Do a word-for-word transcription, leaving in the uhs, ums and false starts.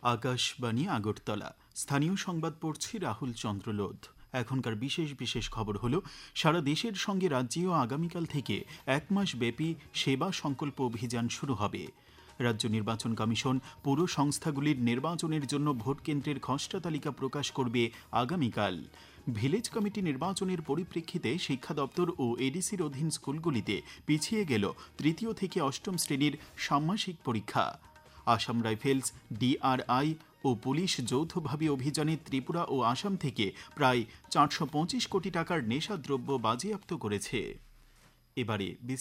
আকাশবাণী আগরতলা। স্থানীয় সংবাদ পড়ছি রাহুল চন্দ্রলোধ। এখনকার বিশেষ বিশেষ খবর হলো, সারা দেশের সঙ্গে রাজ্যেও আগামীকাল থেকে এক মাস ব্যাপী সেবা সংকল্প অভিযান শুরু হবে। রাজ্য নির্বাচন কমিশন পুর সংস্থাগুলির নির্বাচনের জন্য ভোট কেন্দ্রের খসড়া তালিকা প্রকাশ করবে আগামীকাল। ভিলেজ কমিটি নির্বাচনের পরিপ্রেক্ষিতে শিক্ষা দপ্তর ও এডিসির অধীন স্কুলগুলিতে পিছিয়ে গেল তৃতীয় থেকে অষ্টম শ্রেণীর ষান্মাসিক পরীক্ষা। আসাম রাইফেলস, ডিআরআই ও পুলিশ যৌথভাবে অভিযানে ত্রিপুরা ও আসাম থেকে প্রায় চারশো পঁচিশ কোটি টাকার নেশাদ্রব্য বাজেয়াপ্ত করেছে। এবারে